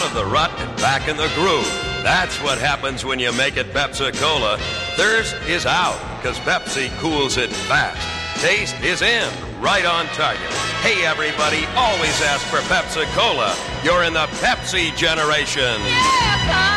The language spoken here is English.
of the rut and back in the groove. That's what happens when you make it Pepsi-Cola. Thirst is out, because Pepsi cools it fast. Taste is in, right on target. Hey, everybody, always ask for Pepsi-Cola. You're in the Pepsi generation. Yeah,